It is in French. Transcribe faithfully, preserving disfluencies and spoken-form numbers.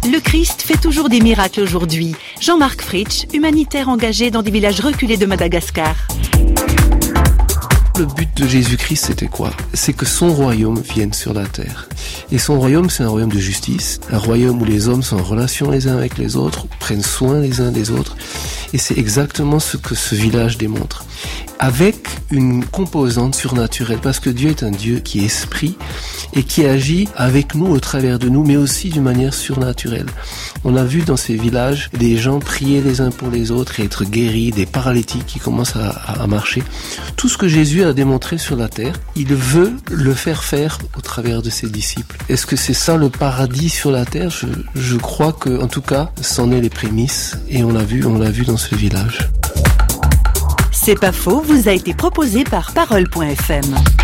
Le Christ fait toujours des miracles aujourd'hui. Jean-Marc Fritsch, humanitaire engagé dans des villages reculés de Madagascar. Le but de Jésus-Christ, c'était quoi ? C'est que son royaume vienne sur la terre. Et son royaume, c'est un royaume de justice, un royaume où les hommes sont en relation les uns avec les autres, prennent soin les uns des autres. Et c'est exactement ce que ce village démontre. Avec une composante surnaturelle, parce que Dieu est un Dieu qui est esprit et qui agit avec nous au travers de nous, mais aussi d'une manière surnaturelle. On a vu dans ces villages des gens prier les uns pour les autres et être guéris, des paralytiques qui commencent à, à marcher. Tout ce que Jésus a démontré sur la terre, il veut le faire faire au travers de ses disciples. Est-ce que c'est ça le paradis sur la terre ? Je, je crois que, en tout cas, c'en est les prémices et on l'a vu, on l'a vu dans ce village. C'est pas faux, vous a été proposé par parole point f m.